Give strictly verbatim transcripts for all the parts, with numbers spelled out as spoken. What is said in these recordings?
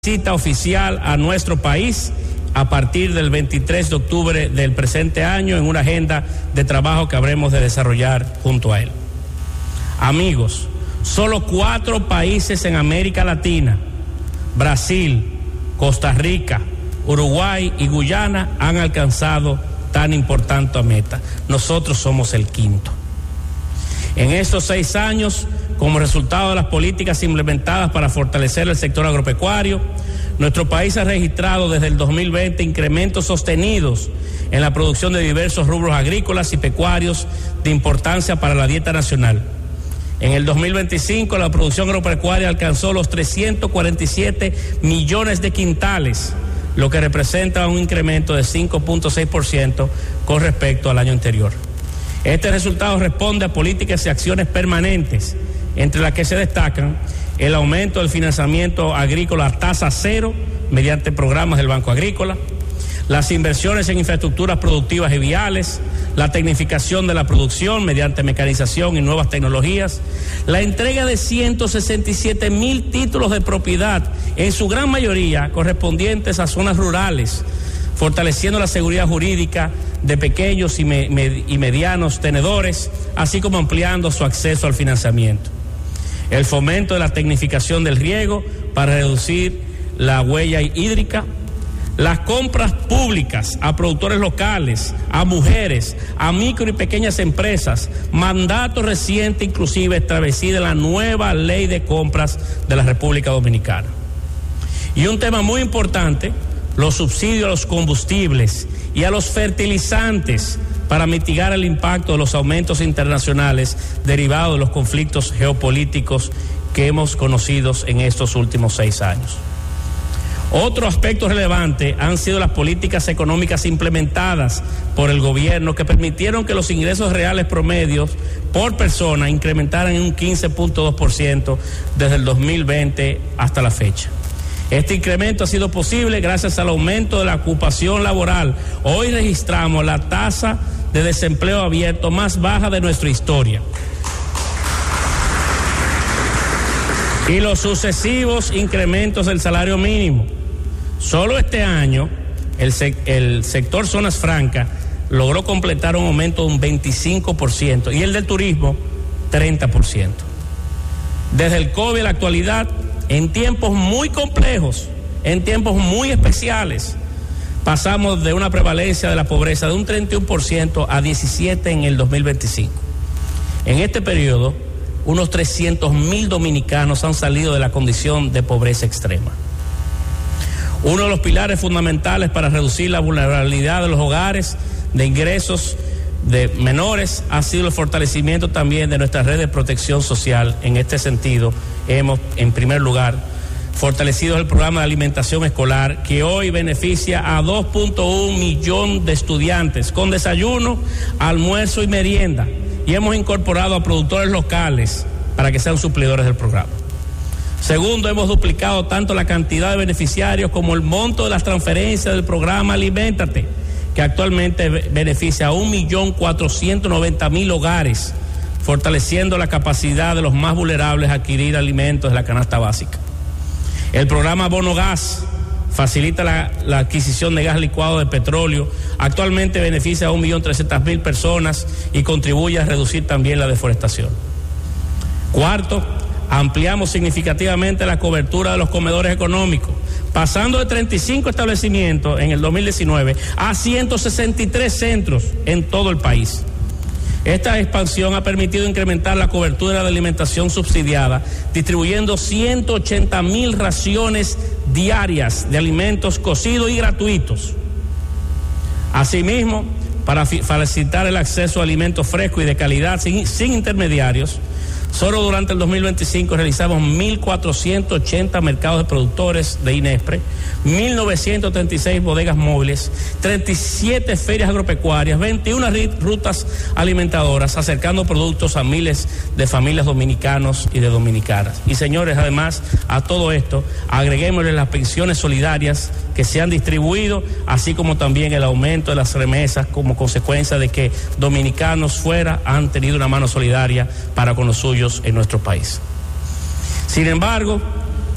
Visita oficial a nuestro país a partir del veintitrés de octubre del presente año en una agenda de trabajo que habremos de desarrollar junto a él. Amigos, solo cuatro países en América Latina, Brasil, Costa Rica, Uruguay y Guyana, han alcanzado tan importante meta. Nosotros somos el quinto. En estos seis años, como resultado de las políticas implementadas para fortalecer el sector agropecuario, nuestro país ha registrado desde el dos mil veinte incrementos sostenidos en la producción de diversos rubros agrícolas y pecuarios de importancia para la dieta nacional. En el dos mil veinticinco, la producción agropecuaria alcanzó los trescientos cuarenta y siete millones de quintales, lo que representa un incremento de cinco punto seis por ciento con respecto al año anterior. Este resultado responde a políticas y acciones permanentes, entre las que se destacan el aumento del financiamiento agrícola a tasa cero mediante programas del Banco Agrícola, las inversiones en infraestructuras productivas y viales, la tecnificación de la producción mediante mecanización y nuevas tecnologías, la entrega de ciento sesenta y siete mil títulos de propiedad, en su gran mayoría correspondientes a zonas rurales, fortaleciendo la seguridad jurídica de pequeños y, me, me, y medianos tenedores, así como ampliando su acceso al financiamiento. El fomento de la tecnificación del riego para reducir la huella hídrica, las compras públicas a productores locales, a mujeres, a micro y pequeñas empresas, mandato reciente inclusive establecida en la nueva ley de compras de la República Dominicana. Y un tema muy importante, los subsidios a los combustibles y a los fertilizantes para mitigar el impacto de los aumentos internacionales derivados de los conflictos geopolíticos que hemos conocido en estos últimos seis años. Otro aspecto relevante han sido las políticas económicas implementadas por el gobierno que permitieron que los ingresos reales promedios por persona incrementaran en un quince punto dos por ciento desde el dos mil veinte hasta la fecha. Este incremento ha sido posible gracias al aumento de la ocupación laboral. Hoy registramos la tasa de desempleo abierto más baja de nuestra historia. Y los sucesivos incrementos del salario mínimo. Solo este año el, sec- el sector zonas francas logró completar un aumento de un veinticinco por ciento y el del turismo treinta por ciento. Desde el COVID a la actualidad, en tiempos muy complejos, en tiempos muy especiales, pasamos de una prevalencia de la pobreza de un treinta y uno por ciento a diecisiete por ciento en el dos mil veinticinco. En este periodo, unos trescientos mil dominicanos han salido de la condición de pobreza extrema. Uno de los pilares fundamentales para reducir la vulnerabilidad de los hogares de ingresos de menores ha sido el fortalecimiento también de nuestra red de protección social. En este sentido, hemos, en primer lugar, fortalecido el programa de alimentación escolar, que hoy beneficia a dos punto uno millones de estudiantes con desayuno, almuerzo y merienda, y hemos incorporado a productores locales para que sean suplidores del programa. Segundo, hemos duplicado tanto la cantidad de beneficiarios como el monto de las transferencias del programa Aliméntate, que actualmente beneficia a un millón cuatrocientos noventa mil hogares, fortaleciendo la capacidad de los más vulnerables a adquirir alimentos de la canasta básica. El programa Bono Gas facilita la, la adquisición de gas licuado de petróleo, actualmente beneficia a un millón trescientas mil personas y contribuye a reducir también la deforestación. Cuarto, ampliamos significativamente la cobertura de los comedores económicos, pasando de treinta y cinco establecimientos en el dos mil diecinueve a ciento sesenta y tres centros en todo el país. Esta expansión ha permitido incrementar la cobertura de alimentación subsidiada, distribuyendo ciento ochenta mil raciones diarias de alimentos cocidos y gratuitos. Asimismo, para facilitar el acceso a alimentos frescos y de calidad sin, sin intermediarios, solo durante el dos mil veinticinco realizamos mil cuatrocientos ochenta mercados de productores de INESPRE, mil novecientos treinta y seis bodegas móviles, treinta y siete ferias agropecuarias, veintiuna rutas alimentadoras, acercando productos a miles de familias dominicanos y de dominicanas. Y señores, además, a todo esto, agreguémosle las pensiones solidarias que se han distribuido, así como también el aumento de las remesas como consecuencia de que dominicanos fuera han tenido una mano solidaria para con los suyos en nuestro país. Sin embargo,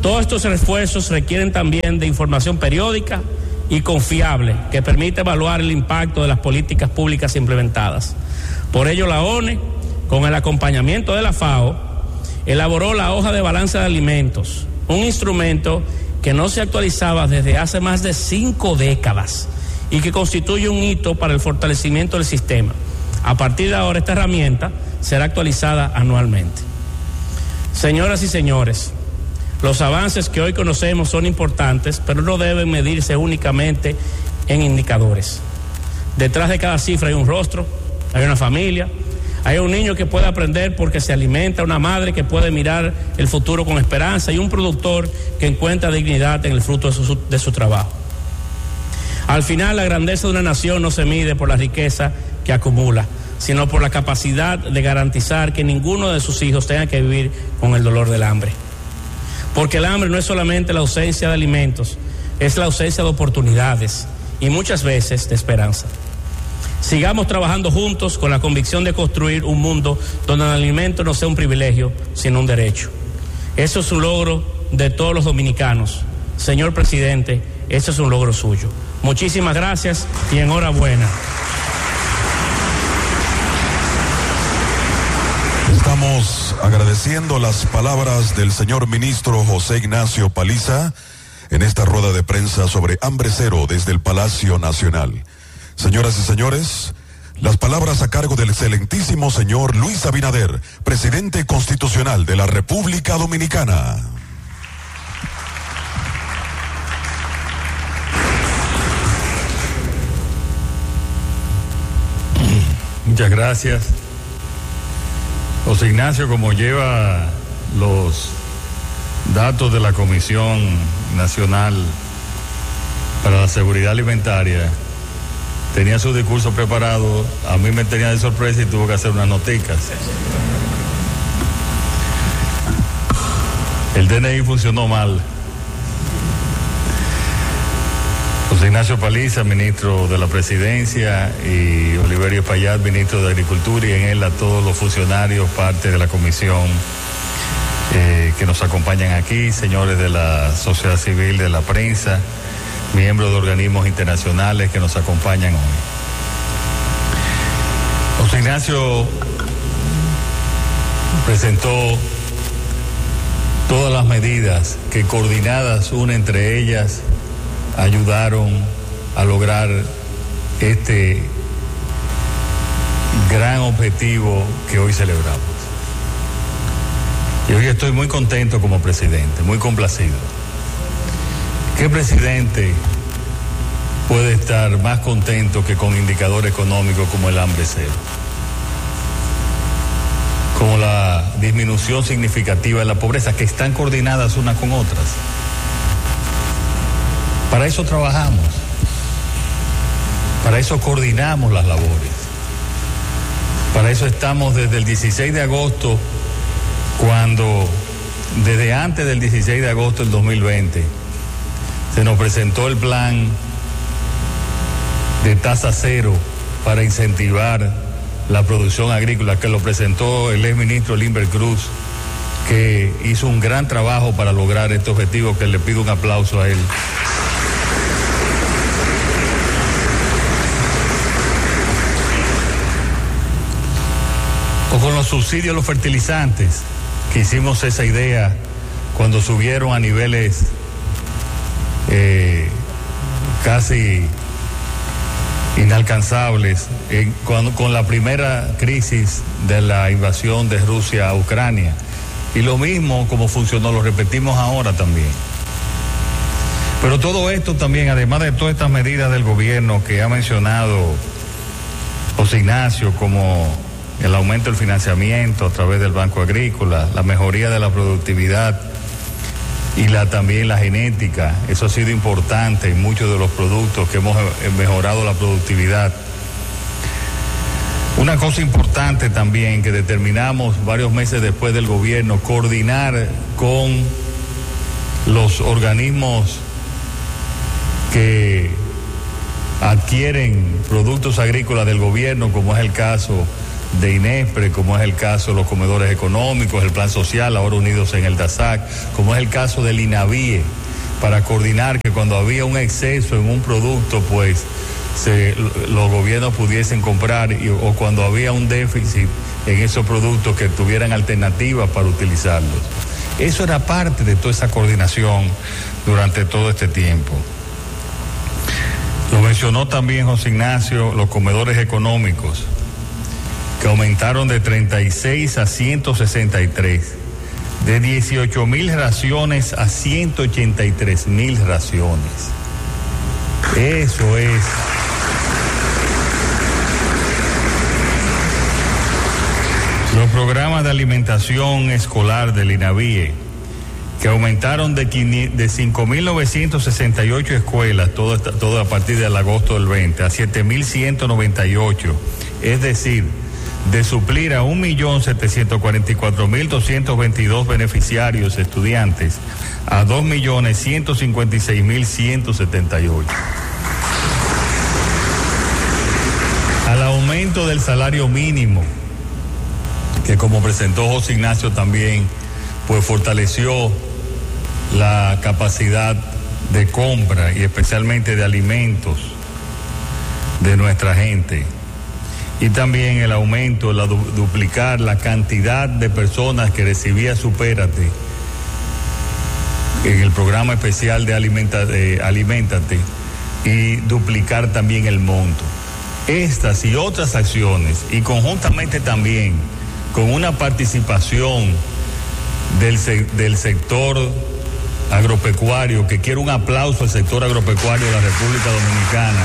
Todos estos esfuerzos requieren también de información periódica y confiable que permite evaluar el impacto de las políticas públicas implementadas. Por ello, la O N E, con el acompañamiento de la FAO, elaboró la hoja de balance de alimentos, un instrumento que no se actualizaba desde hace más de cinco décadas y que constituye un hito para el fortalecimiento del sistema. A partir de ahora, esta herramienta será actualizada anualmente. Señoras y señores, los avances que hoy conocemos son importantes, pero no deben medirse únicamente en indicadores. Detrás de cada cifra hay un rostro, hay una familia, hay un niño que puede aprender porque se alimenta, una madre que puede mirar el futuro con esperanza y un productor que encuentra dignidad en el fruto de su, de su trabajo. Al final, la grandeza de una nación no se mide por la riqueza que acumula, sino por la capacidad de garantizar que ninguno de sus hijos tenga que vivir con el dolor del hambre. Porque el hambre no es solamente la ausencia de alimentos, es la ausencia de oportunidades y muchas veces de esperanza. Sigamos trabajando juntos con la convicción de construir un mundo donde el alimento no sea un privilegio, sino un derecho. Eso es un logro de todos los dominicanos. Señor presidente, eso es un logro suyo. Muchísimas gracias y enhorabuena. Estamos agradeciendo las palabras del señor ministro José Ignacio Paliza en esta rueda de prensa sobre hambre cero desde el Palacio Nacional. Señoras y señores, las palabras a cargo del excelentísimo señor Luis Abinader, presidente constitucional de la República Dominicana. Muchas gracias. José Ignacio, como lleva los datos de la Comisión Nacional para la Seguridad Alimentaria, tenía su discurso preparado, a mí me tenía de sorpresa y tuvo que hacer unas noticas. El D N I funcionó mal. José Ignacio Paliza, ministro de la Presidencia, y Oliverio Espaillat, ministro de Agricultura, y en él a todos los funcionarios, parte de la comisión eh, que nos acompañan aquí, señores de la sociedad civil, de la prensa, miembros de organismos internacionales que nos acompañan hoy. José Ignacio presentó todas las medidas que, coordinadas una entre ellas, ayudaron a lograr este gran objetivo que hoy celebramos. Y hoy estoy muy contento como presidente, muy complacido. ¿Qué presidente puede estar más contento que con indicadores económicos como el hambre cero? Como la disminución significativa de la pobreza, que están coordinadas unas con otras. Para eso trabajamos, para eso coordinamos las labores, para eso estamos desde el dieciséis de agosto, cuando desde antes del dieciséis de agosto del dos mil veinte se nos presentó el plan de tasa cero para incentivar la producción agrícola, que lo presentó el exministro Limber Cruz, que hizo un gran trabajo para lograr este objetivo, que le pido un aplauso a él. O con los subsidios a los fertilizantes, que hicimos esa idea cuando subieron a niveles eh, casi inalcanzables, eh, cuando, con la primera crisis de la invasión de Rusia a Ucrania. Y lo mismo como funcionó, lo repetimos ahora también. Pero todo esto también, además de todas estas medidas del gobierno que ha mencionado José Ignacio, como el aumento del financiamiento a través del Banco Agrícola, la mejoría de la productividad y la, también la genética, eso ha sido importante en muchos de los productos que hemos mejorado la productividad. Una cosa importante también que determinamos varios meses después del gobierno, coordinar con los organismos que adquieren productos agrícolas del gobierno, como es el caso de INESPRE, como es el caso de los comedores económicos, el plan social, ahora unidos en el DASAC, como es el caso del INAVIE, para coordinar que cuando había un exceso en un producto, pues se, los gobiernos pudiesen comprar, y, o cuando había un déficit en esos productos, que tuvieran alternativas para utilizarlos. Eso era parte de toda esa coordinación durante todo este tiempo. Lo mencionó también José Ignacio, los comedores económicos, que aumentaron de treinta y seis a ciento sesenta y tres, de dieciocho mil raciones a ciento ochenta y tres mil raciones. Eso es. Los programas de alimentación escolar del INAVIE, que aumentaron de, de cinco mil novecientas sesenta y ocho escuelas, todo, todo a partir del agosto del veinte, a siete mil ciento noventa y ocho, es decir, de suplir a un millón setecientos cuarenta y cuatro mil doscientos veintidós beneficiarios estudiantes, a dos millones ciento cincuenta y seis mil ciento setenta y ocho. Al aumento del salario mínimo, que como presentó José Ignacio también, pues fortaleció la capacidad de compra y especialmente de alimentos de nuestra gente. Y también el aumento, la du duplicar la cantidad de personas que recibía Supérate en el programa especial de, alimenta de Aliméntate, y duplicar también el monto. Estas y otras acciones, y conjuntamente también con una participación del, se del sector agropecuario, que quiero un aplauso al sector agropecuario de la República Dominicana.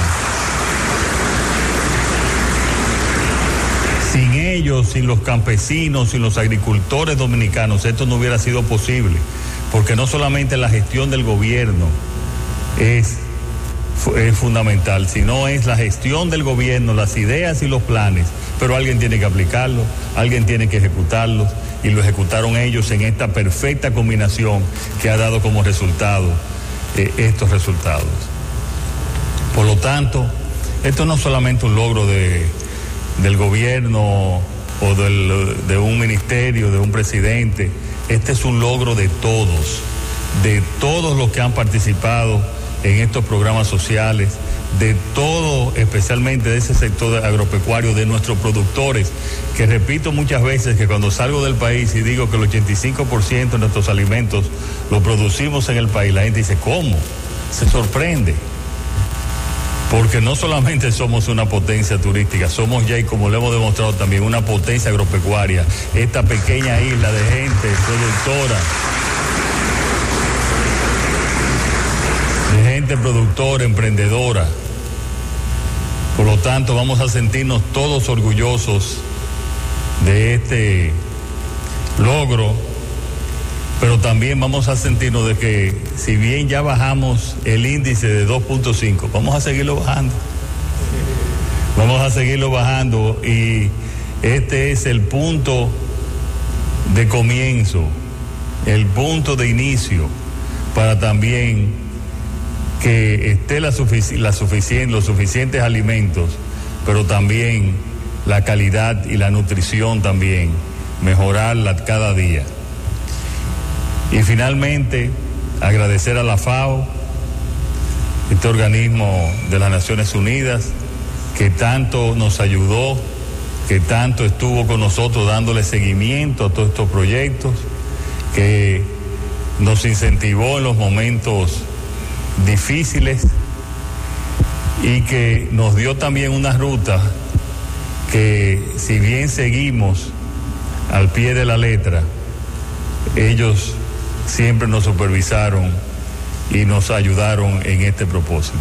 Sin ellos, sin los campesinos, sin los agricultores dominicanos, esto no hubiera sido posible, porque no solamente la gestión del gobierno es, es fundamental, sino es la gestión del gobierno, las ideas y los planes, pero alguien tiene que aplicarlo, alguien tiene que ejecutarlos, y lo ejecutaron ellos en esta perfecta combinación que ha dado como resultado eh, estos resultados. Por lo tanto, esto no es solamente un logro de, del gobierno o del, de un ministerio, de un presidente, este es un logro de todos, de todos los que han participado en estos programas sociales, de todo, especialmente de ese sector agropecuario, de nuestros productores, que repito muchas veces que cuando salgo del país y digo que el ochenta y cinco por ciento de nuestros alimentos los producimos en el país, la gente dice, ¿cómo? Se sorprende, porque no solamente somos una potencia turística, somos ya, y como lo hemos demostrado también, una potencia agropecuaria, esta pequeña isla de gente productora, de gente productora, emprendedora. Por lo tanto, vamos a sentirnos todos orgullosos de este logro, pero también vamos a sentirnos de que, si bien ya bajamos el índice de dos punto cinco, vamos a seguirlo bajando. Vamos a seguirlo bajando, y este es el punto de comienzo, el punto de inicio para también que esté la sufic la suficien los suficientes alimentos, pero también la calidad y la nutrición también, mejorarla cada día. Y finalmente, agradecer a la FAO, este organismo de las Naciones Unidas, que tanto nos ayudó, que tanto estuvo con nosotros dándole seguimiento a todos estos proyectos, que nos incentivó en los momentos difíciles y que nos dio también una ruta que, si bien seguimos al pie de la letra, ellos siempre nos supervisaron y nos ayudaron en este propósito.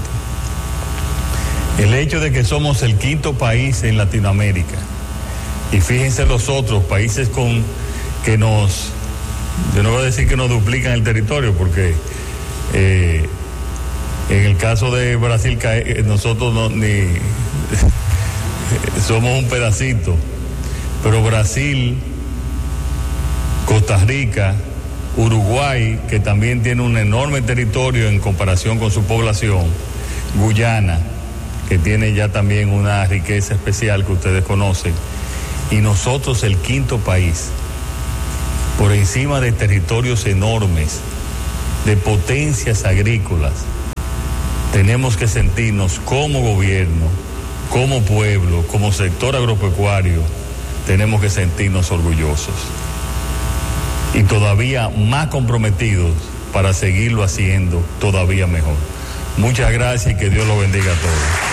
El hecho de que somos el quinto país en Latinoamérica, y fíjense los otros países con que nos, yo no voy a decir que nos duplican el territorio, porque eh, en el caso de Brasil, nosotros no, ni somos un pedacito, pero Brasil, Costa Rica, Uruguay, que también tiene un enorme territorio en comparación con su población, Guyana, que tiene ya también una riqueza especial que ustedes conocen, y nosotros el quinto país, por encima de territorios enormes, de potencias agrícolas, tenemos que sentirnos como gobierno, como pueblo, como sector agropecuario, tenemos que sentirnos orgullosos y todavía más comprometidos para seguirlo haciendo todavía mejor. Muchas gracias y que Dios los bendiga a todos.